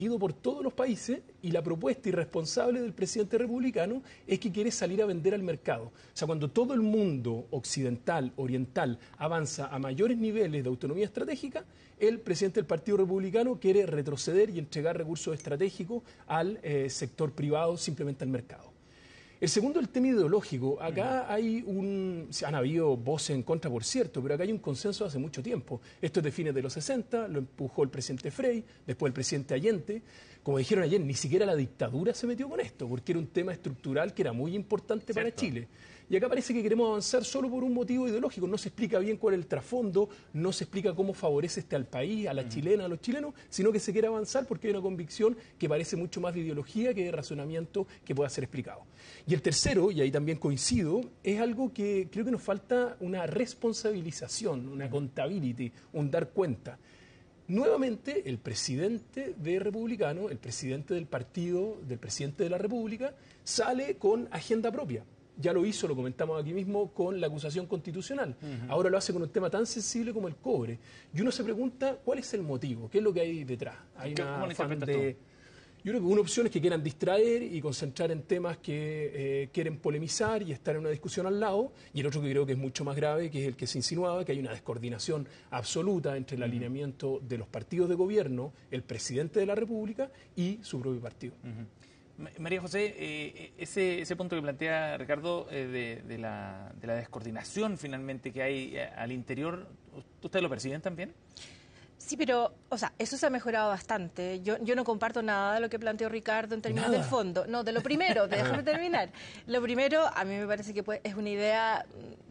ido por todos los países, y la propuesta irresponsable del presidente republicano es que quiere salir a vender al mercado. O sea, cuando todo el mundo occidental, oriental, avanza a mayores niveles de autonomía estratégica, el presidente del Partido Republicano quiere retroceder y entregar recursos estratégicos al sector privado, simplemente al mercado. El segundo, el tema ideológico. Acá han habido voces en contra, por cierto, pero acá hay un consenso hace mucho tiempo. Esto es de fines de los 60, lo empujó el presidente Frei, después el presidente Allende. Como dijeron ayer, ni siquiera la dictadura se metió con esto, porque era un tema estructural que era muy importante para Chile. Y acá parece que queremos avanzar solo por un motivo ideológico. No se explica bien cuál es el trasfondo, no se explica cómo favorece al país, a la chilena, a los chilenos, sino que se quiere avanzar porque hay una convicción que parece mucho más de ideología que de razonamiento que pueda ser explicado. Y el tercero, y ahí también coincido, es algo que creo que nos falta una responsabilización, una accountability, un dar cuenta. Nuevamente, el presidente de Republicano, el presidente del partido, del presidente de la República, sale con agenda propia. Ya lo hizo, lo comentamos aquí mismo, con la acusación constitucional. Ahora lo hace con un tema tan sensible como el cobre. Y uno se pregunta, ¿cuál es el motivo? ¿Qué es lo que hay detrás? Hay una afán de... Yo creo que una opción es que quieran distraer y concentrar en temas que quieren polemizar y estar en una discusión al lado, y el otro que creo que es mucho más grave, que es el que se insinuaba, que hay una descoordinación absoluta entre el alineamiento de los partidos de gobierno, el presidente de la República y su propio partido. María José, ese punto que plantea Ricardo de la descoordinación finalmente que hay al interior, ¿ustedes lo perciben también? Sí, pero, o sea, eso se ha mejorado bastante. Yo no comparto nada de lo que planteó Ricardo en términos del fondo. No, de lo primero, déjame terminar. Lo primero, a mí me parece que es una idea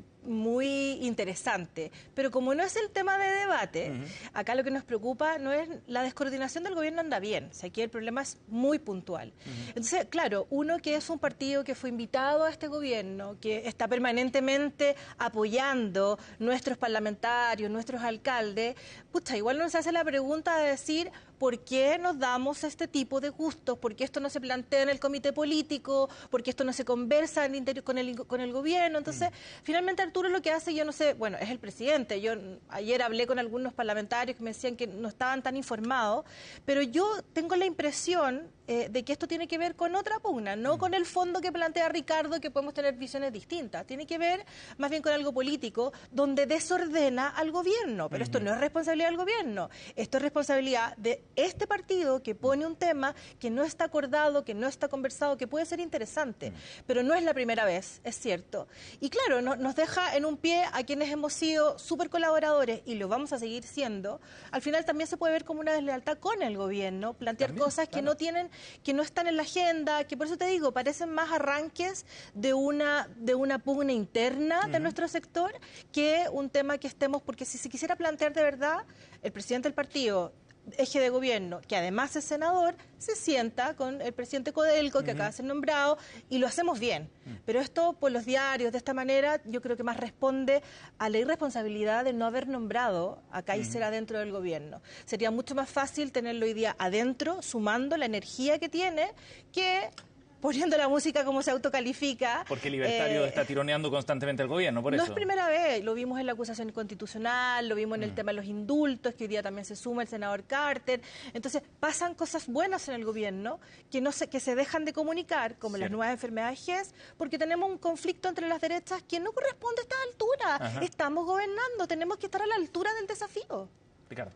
muy interesante, pero como no es el tema de debate, acá lo que nos preocupa no es la descoordinación del gobierno, anda bien, o sea, aquí el problema es muy puntual. Entonces, claro, uno que es un partido que fue invitado a este gobierno, que está permanentemente apoyando nuestros parlamentarios, nuestros alcaldes, pucha, igual nos hace la pregunta de decir, ¿por qué nos damos este tipo de gustos? ¿Por qué esto no se plantea en el comité político? ¿Por qué esto no se conversa en interior con el gobierno? Entonces, finalmente Arturo lo que hace, yo no sé, bueno, es el presidente. Yo ayer hablé con algunos parlamentarios que me decían que no estaban tan informados, pero yo tengo la impresión de que esto tiene que ver con otra pugna, no con el fondo que plantea Ricardo, que podemos tener visiones distintas. Tiene que ver más bien con algo político, donde desordena al gobierno. Pero esto no es responsabilidad del gobierno, esto es responsabilidad de este partido que pone un tema que no está acordado, que no está conversado, que puede ser interesante, pero no es la primera vez, es cierto. Y claro, nos deja en un pie a quienes hemos sido súper colaboradores y lo vamos a seguir siendo. Al final también se puede ver como una deslealtad con el gobierno, plantear cosas que no tienen, que no están en la agenda, que por eso te digo, parecen más arranques de una pugna interna de nuestro sector que un tema que estemos, porque si se quisiera plantear de verdad, el presidente del partido, eje de gobierno, que además es senador, se sienta con el presidente Codelco, que acaba de ser nombrado, y lo hacemos bien. Pero esto, por los diarios, de esta manera, yo creo que más responde a la irresponsabilidad de no haber nombrado a Kaiser adentro del gobierno. Sería mucho más fácil tenerlo hoy día adentro, sumando la energía que tiene, que poniendo la música como se autocalifica. Porque el libertario está tironeando constantemente al gobierno, por eso. No es primera vez, lo vimos en la acusación constitucional, lo vimos en el tema de los indultos, que hoy día también se suma el senador Carter. Entonces, pasan cosas buenas en el gobierno que se dejan de comunicar, como las nuevas enfermedades GES, porque tenemos un conflicto entre las derechas que no corresponde a esta altura. Estamos gobernando, tenemos que estar a la altura del desafío. Ricardo.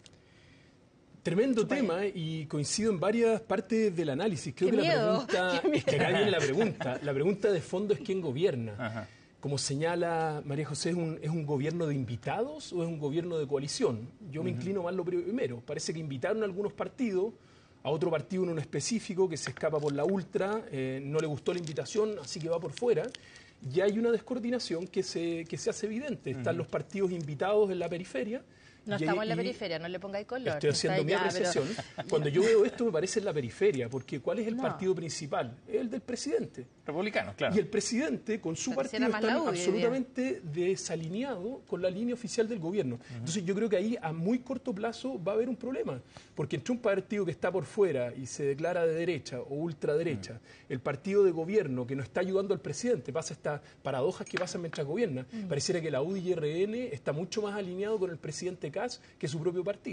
Tremendo tema, y coincido en varias partes del análisis. Creo que la pregunta es que acá viene la pregunta. La pregunta de fondo es quién gobierna. Como señala María José, ¿es un gobierno de invitados o es un gobierno de coalición? Yo me inclino más lo primero. Parece que invitaron a algunos partidos, a otro partido en un específico que se escapa por la ultra, no le gustó la invitación, así que va por fuera. Y hay una descoordinación que se hace evidente. Están los partidos invitados en la periferia. No estamos en la periferia, no le pongáis color. Estoy haciendo mi apreciación. Pero... Cuando yo veo esto me parece en la periferia, porque ¿cuál es el partido principal? Es el del presidente. Republicano, claro. Y el presidente con su partido está absolutamente desalineado con la línea oficial del gobierno. Entonces yo creo que ahí a muy corto plazo va a haber un problema, porque entre un partido que está por fuera y se declara de derecha o ultraderecha, el partido de gobierno que no está ayudando al presidente, pasa estas paradojas que pasan mientras gobierna, pareciera que la UDI y RN está mucho más alineado con el presidente Kast que su propio partido.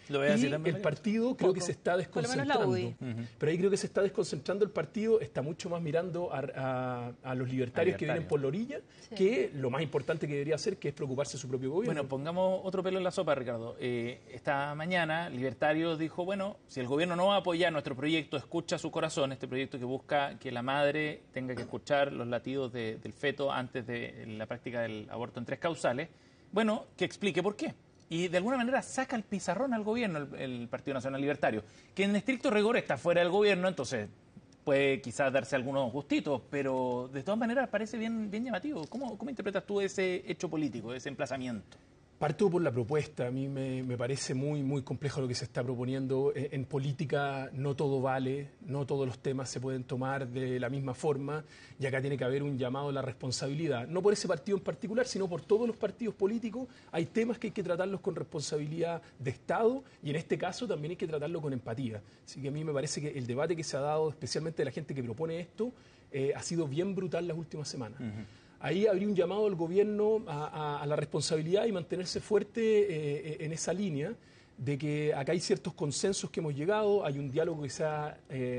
Lo voy a decir y también, el partido creo que se está desconcentrando. Pero ahí creo que se está desconcentrando el partido, está mucho más mirando a los libertarios que vienen por la orilla, que lo más importante que debería hacer, que es preocuparse de su propio gobierno. Bueno, pongamos otro pelo en la sopa, Ricardo. Esta mañana, Libertarios dijo, bueno, si el gobierno no va a apoyar nuestro proyecto Escucha su Corazón, este proyecto que busca que la madre tenga que escuchar los latidos del feto antes de la práctica del aborto en 3 causales, bueno, que explique por qué. Y de alguna manera saca el pizarrón al gobierno el Partido Nacional Libertario, que en estricto rigor está fuera del gobierno, entonces puede quizás darse algunos gustitos, pero de todas maneras parece bien llamativo. ¿Cómo interpretas tú ese hecho político, ese emplazamiento? Parto por la propuesta. A mí me parece muy complejo lo que se está proponiendo. En política no todo vale, no todos los temas se pueden tomar de la misma forma, y acá tiene que haber un llamado a la responsabilidad. No por ese partido en particular, sino por todos los partidos políticos. Hay temas que hay que tratarlos con responsabilidad de Estado, y en este caso también hay que tratarlo con empatía. Así que a mí me parece que el debate que se ha dado, especialmente de la gente que propone esto, ha sido bien brutal las últimas semanas. Ahí habría un llamado al gobierno a la responsabilidad y mantenerse fuerte en esa línea de que acá hay ciertos consensos que hemos llegado, hay un diálogo que se ha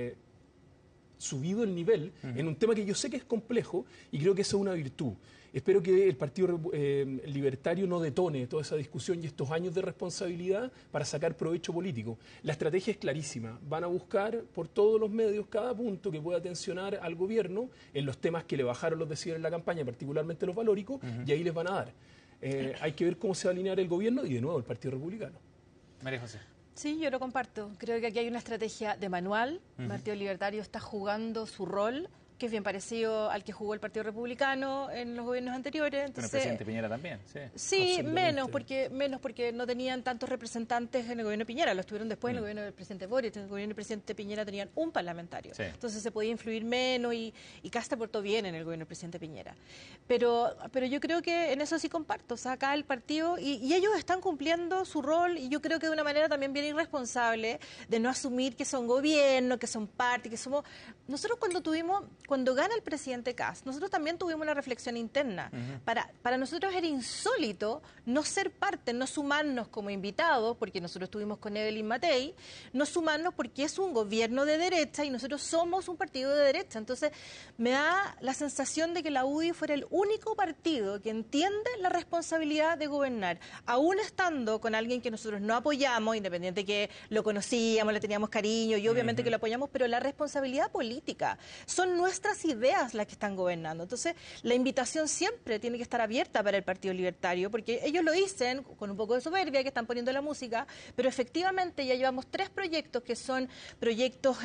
subido el nivel en un tema que yo sé que es complejo, y creo que eso es una virtud. Espero que el Partido Libertario no detone toda esa discusión y estos años de responsabilidad para sacar provecho político. La estrategia es clarísima. Van a buscar por todos los medios cada punto que pueda tensionar al gobierno en los temas que le bajaron los decibeles en la campaña, particularmente los valóricos, y ahí les van a dar. Hay que ver cómo se va a alinear el gobierno y, de nuevo, el Partido Republicano. María José. Sí, yo lo comparto. Creo que aquí hay una estrategia de manual. El Partido Libertario está jugando su rol, que es bien parecido al que jugó el Partido Republicano en los gobiernos anteriores. Entonces, con el presidente Piñera también, sí. Sí, menos porque no tenían tantos representantes en el gobierno de Piñera, los tuvieron después en el gobierno del presidente Boric. En el gobierno del presidente Piñera tenían un parlamentario. Sí. Entonces se podía influir menos y Kast portó bien en el gobierno del presidente Piñera. Pero yo creo que en eso sí comparto. O sea, acá el partido, y ellos están cumpliendo su rol, y yo creo que de una manera también bien irresponsable, de no asumir que son gobierno, que son parte, que somos... Nosotros cuando gana el presidente Kast, nosotros también tuvimos una reflexión interna. Para nosotros era insólito no ser parte, no sumarnos como invitados, porque nosotros estuvimos con Evelyn Matei, no sumarnos porque es un gobierno de derecha y nosotros somos un partido de derecha. Entonces, me da la sensación de que la UDI fuera el único partido que entiende la responsabilidad de gobernar, aún estando con alguien que nosotros no apoyamos, independiente que lo conocíamos, le teníamos cariño y obviamente que lo apoyamos, pero la responsabilidad política son nuestras ideas las que están gobernando. Entonces, la invitación siempre tiene que estar abierta para el Partido Libertario, porque ellos lo dicen con un poco de soberbia, que están poniendo la música, pero efectivamente ya llevamos 3 proyectos que son proyectos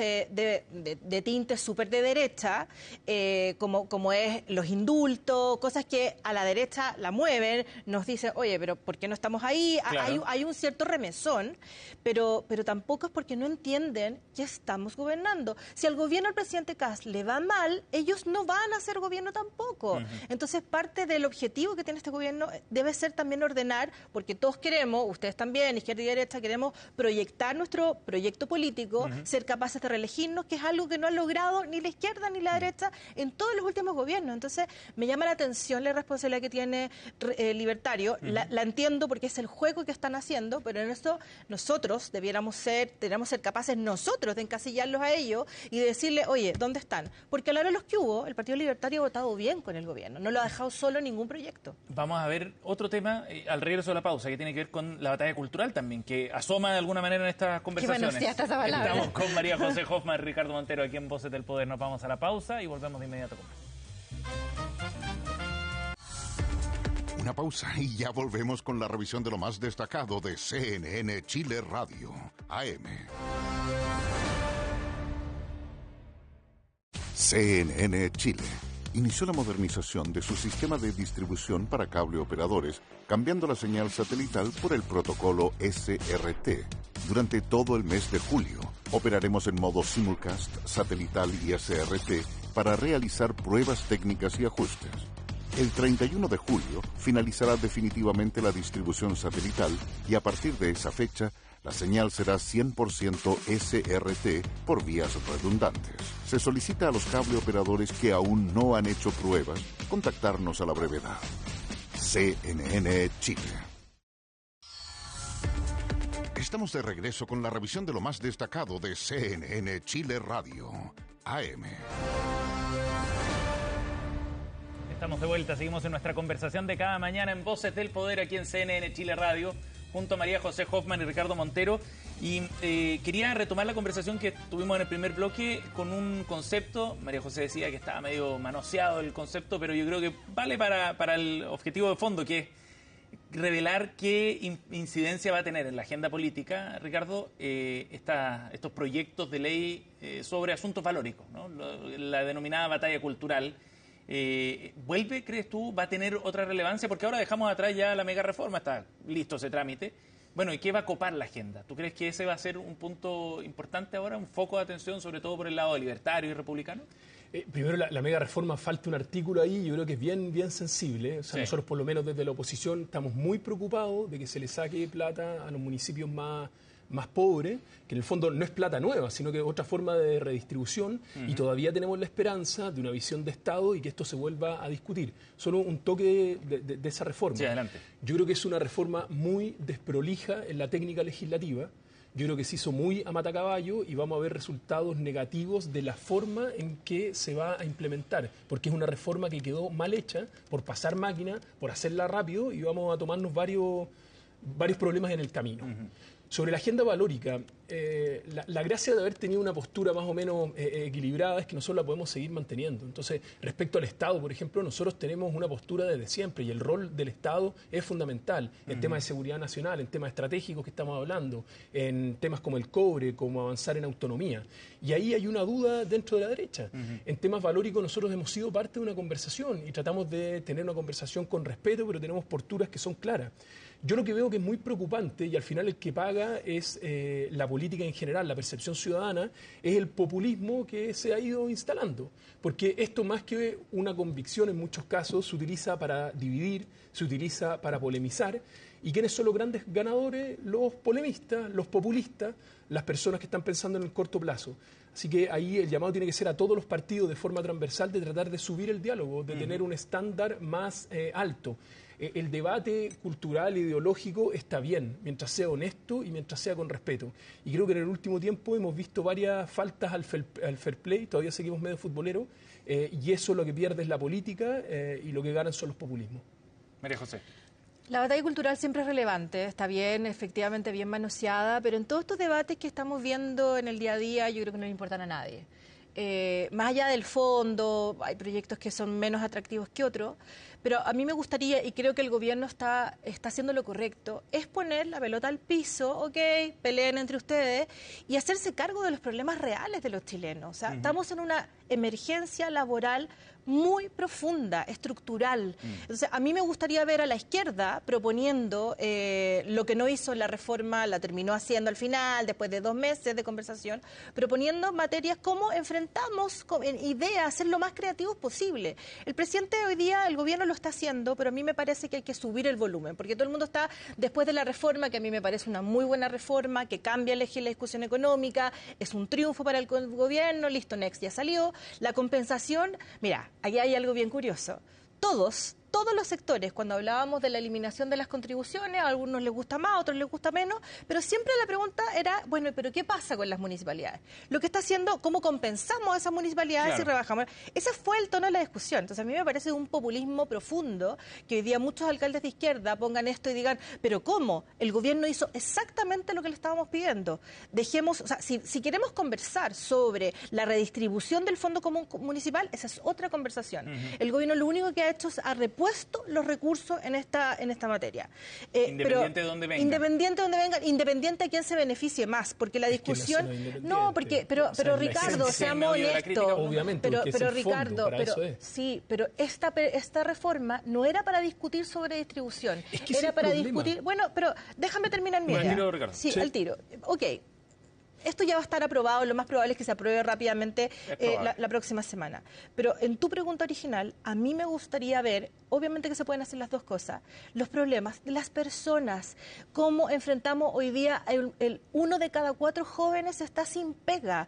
de tinte súper de derecha, como es los indultos, cosas que a la derecha la mueven, nos dicen, oye, pero ¿por qué no estamos ahí? Claro. Hay un cierto remesón, pero tampoco es porque no entienden que estamos gobernando. Si al gobierno del presidente Kast le va mal, ellos no van a hacer gobierno tampoco. Entonces, parte del objetivo que tiene este gobierno debe ser también ordenar, porque todos queremos, ustedes también, izquierda y derecha, queremos proyectar nuestro proyecto político, ser capaces de reelegirnos, que es algo que no han logrado ni la izquierda ni la derecha en todos los últimos gobiernos. Entonces, me llama la atención la responsabilidad que tiene Libertario. La entiendo porque es el juego que están haciendo, pero en esto nosotros deberíamos ser capaces nosotros de encasillarlos a ellos y de decirle, oye, ¿dónde están? Porque a la hora de los que hubo, el Partido Libertario ha votado bien con el gobierno, no lo ha dejado solo en ningún proyecto. Vamos a ver otro tema al regreso de la pausa, que tiene que ver con la batalla cultural también, que asoma de alguna manera en estas conversaciones. Qué esa palabra. Estamos con María José Hoffman y Ricardo Montero aquí en Voces del Poder. Nos vamos a la pausa y volvemos de inmediato con más. Una pausa y ya volvemos con la revisión de lo más destacado de CNN Chile Radio, AM. CNN Chile inició la modernización de su sistema de distribución para cable operadores, cambiando la señal satelital por el protocolo SRT. Durante todo el mes de julio, operaremos en modo simulcast, satelital y SRT para realizar pruebas técnicas y ajustes. El 31 de julio finalizará definitivamente la distribución satelital y a partir de esa fecha, la señal será 100% SRT por vías redundantes. Se solicita a los cable operadores que aún no han hecho pruebas contactarnos a la brevedad. CNN Chile. Estamos de regreso con la revisión de lo más destacado de CNN Chile Radio, AM. Estamos de vuelta, seguimos en nuestra conversación de cada mañana en Voces del Poder aquí en CNN Chile Radio, junto a María José Hoffman y Ricardo Montero. Y quería retomar la conversación que tuvimos en el primer bloque con un concepto. María José decía que estaba medio manoseado el concepto, pero yo creo que vale para el objetivo de fondo, que es revelar qué incidencia va a tener en la agenda política, Ricardo, estos proyectos de ley sobre asuntos valóricos, ¿no? La denominada batalla cultural. ¿Vuelve, crees tú, va a tener otra relevancia? Porque ahora dejamos atrás ya la mega reforma, está listo ese trámite. Bueno, ¿y qué va a copar la agenda? ¿Tú crees que ese va a ser un punto importante ahora, un foco de atención, sobre todo por el lado libertario y republicano? Primero, la mega reforma, falta un artículo ahí, yo creo que es bien sensible. O sea, sí. Nosotros, por lo menos desde la oposición, estamos muy preocupados de que se le saque plata a los municipios más pobres, que en el fondo no es plata nueva, sino que es otra forma de redistribución, y todavía tenemos la esperanza de una visión de Estado y que esto se vuelva a discutir. Solo un toque de esa reforma. Sí, adelante. Yo creo que es una reforma muy desprolija en la técnica legislativa. Yo creo que se hizo muy a matacaballo y vamos a ver resultados negativos de la forma en que se va a implementar, porque es una reforma que quedó mal hecha por pasar máquina, por hacerla rápido, y vamos a tomarnos varios problemas en el camino. Sobre la agenda valórica, la gracia de haber tenido una postura más o menos equilibrada es que nosotros la podemos seguir manteniendo. Entonces, respecto al Estado, por ejemplo, nosotros tenemos una postura desde siempre y el rol del Estado es fundamental en temas de seguridad nacional, en temas estratégicos que estamos hablando, en temas como el cobre, como avanzar en autonomía. Y ahí hay una duda dentro de la derecha. En temas valóricos nosotros hemos sido parte de una conversación y tratamos de tener una conversación con respeto, pero tenemos posturas que son claras. Yo lo que veo que es muy preocupante, y al final el que paga es la política en general, la percepción ciudadana, es el populismo que se ha ido instalando. Porque esto, más que una convicción, en muchos casos se utiliza para dividir, se utiliza para polemizar. ¿Y quiénes son los grandes ganadores? Los polemistas, los populistas, las personas que están pensando en el corto plazo. Así que ahí el llamado tiene que ser a todos los partidos de forma transversal de tratar de subir el diálogo, de tener un estándar más alto. El debate cultural, ideológico, está bien, mientras sea honesto y mientras sea con respeto. Y creo que en el último tiempo hemos visto varias faltas al fair play, todavía seguimos medio futboleros, y eso lo que pierde es la política y lo que ganan son los populismos. María José. La batalla cultural siempre es relevante, está bien, efectivamente bien manoseada, pero en todos estos debates que estamos viendo en el día a día yo creo que no le importan a nadie. Más allá del fondo, hay proyectos que son menos atractivos que otros, pero a mí me gustaría, y creo que el gobierno está haciendo lo correcto, es poner la pelota al piso, ok, peleen entre ustedes, y hacerse cargo de los problemas reales de los chilenos. O sea, estamos en una emergencia laboral muy profunda, estructural. Entonces, a mí me gustaría ver a la izquierda proponiendo lo que no hizo la reforma, la terminó haciendo al final, después de 2 meses de conversación, proponiendo materias como enfrentamos ideas, ser lo más creativos posible. El presidente hoy día, el gobierno lo está haciendo, pero a mí me parece que hay que subir el volumen, porque todo el mundo está, después de la reforma, que a mí me parece una muy buena reforma, que cambia la discusión económica, es un triunfo para el gobierno, listo, next, ya salió. La compensación, mira, aquí hay algo bien curioso. Todos los sectores, cuando hablábamos de la eliminación de las contribuciones, a algunos les gusta más, a otros les gusta menos, pero siempre la pregunta era, bueno, ¿pero qué pasa con las municipalidades? Lo que está haciendo, ¿cómo compensamos a esas municipalidades si rebajamos? Ese fue el tono de la discusión. Entonces, a mí me parece un populismo profundo que hoy día muchos alcaldes de izquierda pongan esto y digan, ¿pero cómo? El gobierno hizo exactamente lo que le estábamos pidiendo. Dejemos, o sea, si queremos conversar sobre la redistribución del Fondo Común Municipal, esa es otra conversación. El gobierno lo único que ha hecho es puesto los recursos en esta materia. Independiente de dónde vengan. Independiente de dónde vengan, independiente a quién se beneficie más, porque la discusión... No, porque, pero Ricardo, seamos honestos. Obviamente, pero Ricardo, sí, pero esta reforma no era para discutir sobre distribución. Es que era para discutir... Bueno, pero déjame terminar mi idea. Al tiro, Ricardo. Sí, al tiro. Ok. esto ya va a estar aprobado, lo más probable es que se apruebe rápidamente la próxima semana. Pero en tu pregunta original, a mí me gustaría ver, obviamente que se pueden hacer las dos cosas, los problemas de las personas, cómo enfrentamos hoy día el 1 de cada 4 jóvenes está sin pega,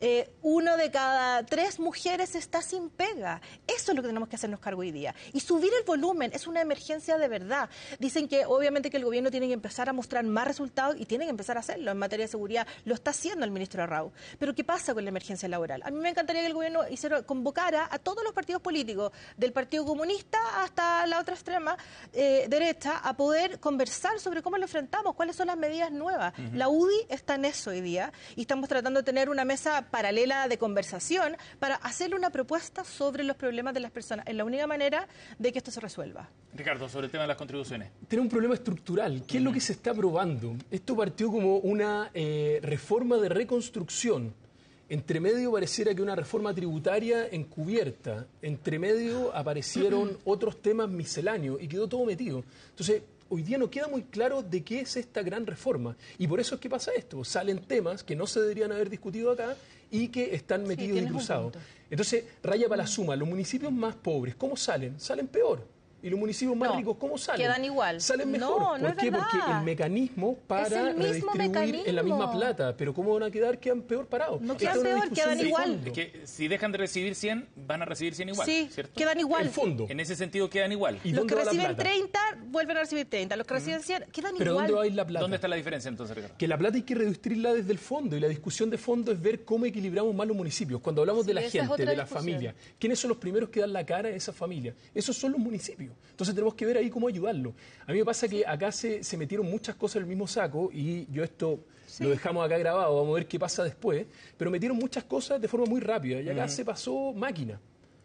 1 de cada 3 mujeres está sin pega. Eso es lo que tenemos que hacernos cargo hoy día. Y subir el volumen es una emergencia de verdad. Dicen que obviamente que el gobierno tiene que empezar a mostrar más resultados y tiene que empezar a hacerlo en materia de seguridad. Lo está haciendo el ministro Arrau. Pero ¿qué pasa con la emergencia laboral? A mí me encantaría que el gobierno convocara a todos los partidos políticos, del Partido Comunista hasta la otra extrema derecha, a poder conversar sobre cómo lo enfrentamos, cuáles son las medidas nuevas. La UDI está en eso hoy día y estamos tratando de tener una mesa paralela de conversación para hacerle una propuesta sobre los problemas de las personas. Es la única manera de que esto se resuelva. Ricardo, sobre el tema de las contribuciones. Tiene un problema estructural. ¿Qué es lo que se está aprobando? Esto partió como una reforma de reconstrucción. Entre medio pareciera que una reforma tributaria encubierta. Entre medio aparecieron otros temas misceláneos y quedó todo metido. Entonces, hoy día no queda muy claro de qué es esta gran reforma. Y por eso es que pasa esto. Salen temas que no se deberían haber discutido acá y que están metidos y cruzados. Entonces, raya para la suma. Los municipios más pobres, ¿cómo salen? Salen peor. Y los municipios más ricos, ¿cómo salen? Quedan igual. Salen mejor. ¿Por qué? Porque el mecanismo para redistribuir en la misma plata. Pero ¿cómo van a quedar? Quedan peor parados. No quedan peor, quedan igual. Es que si dejan de recibir 100, van a recibir 100 igual, sí, ¿cierto? Quedan igual. El fondo. En ese sentido quedan igual. ¿Y los que reciben plata? 30 vuelven a recibir 30. Los que reciben 100 quedan ¿Pero igual. dónde va a ir la plata? ¿Dónde está la diferencia entonces, Ricardo? Que la plata hay que redistribuirla desde el fondo. Y la discusión de fondo es ver cómo equilibramos más los municipios. Cuando hablamos de la gente, de la familia, ¿quiénes son los primeros que dan la cara a esa familia? Esos son los municipios. Entonces tenemos que ver ahí cómo ayudarlo. A mí me pasa que acá se metieron muchas cosas en el mismo saco y yo esto lo dejamos acá grabado, vamos a ver qué pasa después, pero metieron muchas cosas de forma muy rápida y acá se pasó máquina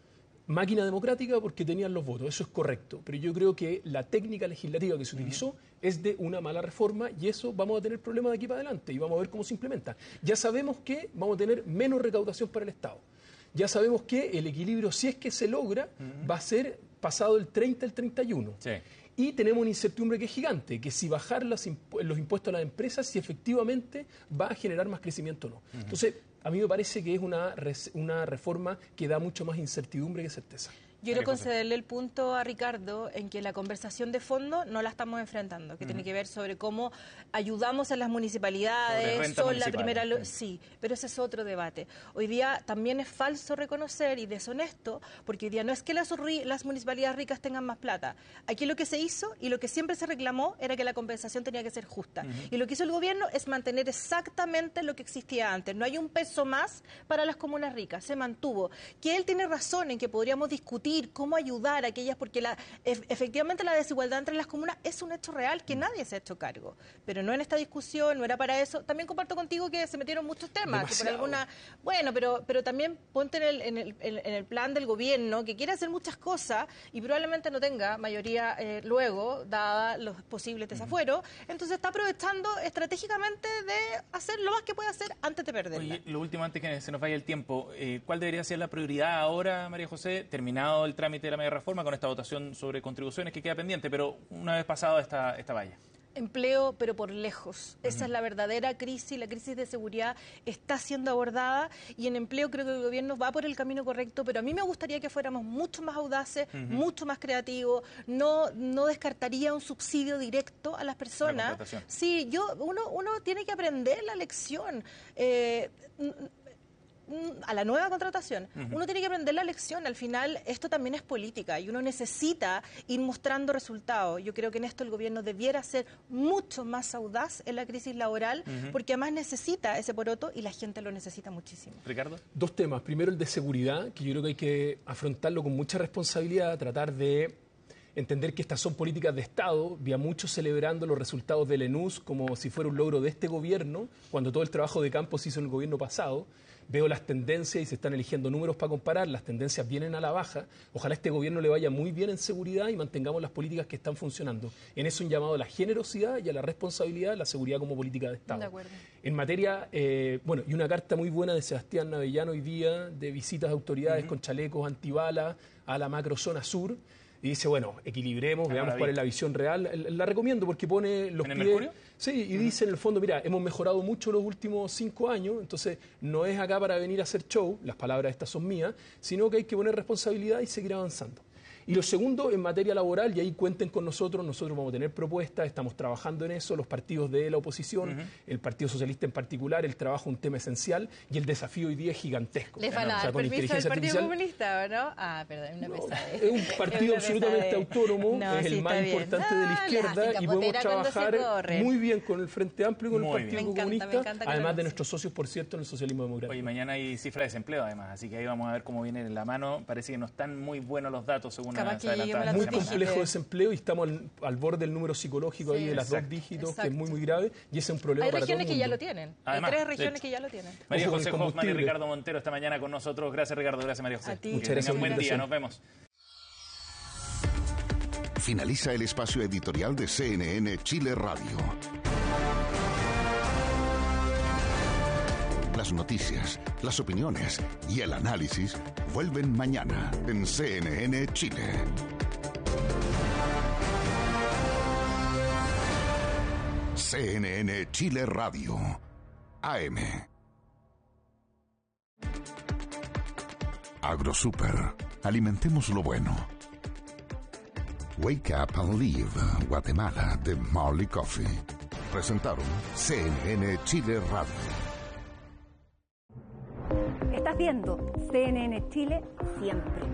democrática porque tenían los votos, eso es correcto, pero yo creo que la técnica legislativa que se utilizó es de una mala reforma y eso vamos a tener problemas de aquí para adelante y vamos a ver cómo se implementa. Ya sabemos que vamos a tener menos recaudación para el Estado. Ya sabemos que el equilibrio, si es que se logra, va a ser pasado el 30 al 31. Sí. Y tenemos una incertidumbre que es gigante, que si bajar los impuestos a las empresas, si efectivamente va a generar más crecimiento o no. Entonces, a mí me parece que es una reforma que da mucho más incertidumbre que certeza. Yo quiero concederle el punto a Ricardo en que la conversación de fondo no la estamos enfrentando, que tiene que ver sobre cómo ayudamos a las municipalidades, son la primera... Sí, pero ese es otro debate. Hoy día también es falso reconocer y deshonesto, porque hoy día no es que las municipalidades ricas tengan más plata. Aquí lo que se hizo y lo que siempre se reclamó era que la compensación tenía que ser justa. Y lo que hizo el gobierno es mantener exactamente lo que existía antes. No hay un peso más para las comunas ricas, se mantuvo. Que él tiene razón en que podríamos discutir cómo ayudar a aquellas, porque efectivamente la desigualdad entre las comunas es un hecho real que nadie se ha hecho cargo. Pero no en esta discusión, no era para eso. También comparto contigo que se metieron muchos temas. Que por alguna, bueno, pero también ponte en el plan del gobierno que quiere hacer muchas cosas y probablemente no tenga mayoría luego, dada los posibles desafueros. Entonces está aprovechando estratégicamente de hacer lo más que puede hacer antes de perderla. Oye, lo último, antes que se nos vaya el tiempo, ¿cuál debería ser la prioridad ahora, María José, terminado el trámite de la media reforma con esta votación sobre contribuciones que queda pendiente, pero una vez pasado esta valla? Empleo, pero por lejos. Esa es la verdadera crisis. La crisis de seguridad está siendo abordada y en empleo creo que el gobierno va por el camino correcto, pero a mí me gustaría que fuéramos mucho más audaces, mucho más creativos. No descartaría un subsidio directo a las personas. Sí, uno tiene que aprender la lección. A la nueva contratación. Uno tiene que aprender la lección. Al final, esto también es política y uno necesita ir mostrando resultados. Yo creo que en esto el gobierno debiera ser mucho más audaz en la crisis laboral, porque además necesita ese poroto y la gente lo necesita muchísimo. Ricardo. Dos temas. Primero, el de seguridad, que yo creo que hay que afrontarlo con mucha responsabilidad, tratar de entender que estas son políticas de Estado. Vi a muchos celebrando los resultados del ENUS como si fuera un logro de este gobierno, cuando todo el trabajo de campo se hizo en el gobierno pasado. Veo las tendencias y se están eligiendo números para comparar, las tendencias vienen a la baja. Ojalá este gobierno le vaya muy bien en seguridad y mantengamos las políticas que están funcionando. En eso un llamado a la generosidad y a la responsabilidad, la seguridad como política de Estado. De acuerdo. En materia, y una carta muy buena de Sebastián Navellano hoy día, de visitas de autoridades con chalecos antibalas a la macrozona sur. y dice, bueno, equilibremos, veamos cuál es la visión real. La recomiendo porque pone los ¿En el pies... Mercurio? Sí, y dice en el fondo, mira, hemos mejorado mucho los últimos 5 años, entonces no es acá para venir a hacer show, las palabras estas son mías, sino que hay que poner responsabilidad y seguir avanzando. Y lo segundo, en materia laboral, y ahí cuenten con nosotros vamos a tener propuestas, estamos trabajando en eso, los partidos de la oposición, el Partido Socialista en particular, el trabajo es un tema esencial y el desafío hoy día es gigantesco. ¿Les van a dar permiso al Partido Comunista o no? Ah, perdón, una pesadez. Es un partido absolutamente autónomo, es el más importante de la izquierda y podemos trabajar muy bien con el Frente Amplio y con el Partido Comunista, además de nuestros socios, por cierto, en el socialismo democrático. Oye, mañana hay cifra de desempleo además, así que ahí vamos a ver cómo viene en la mano. Parece que no están muy buenos los datos según muy complejo desempleo y estamos al borde del número psicológico ahí de las 2 dígitos, que es muy grave y ese es un problema para todo el mundo. Hay regiones que ya lo tienen. Además, hay 3 regiones que ya lo tienen. María José Hoffman y Ricardo Montero esta mañana con nosotros. Gracias, Ricardo. Gracias, María José. Muchas gracias. Buen día. Nos vemos. Finaliza el espacio editorial de CNN Chile Radio. Las noticias, las opiniones y el análisis vuelven mañana en CNN Chile. CNN Chile Radio, AM. AgroSuper, alimentemos lo bueno. Wake Up and Live, Guatemala, de Marley Coffee. Presentaron CNN Chile Radio. Estás viendo CNN Chile siempre.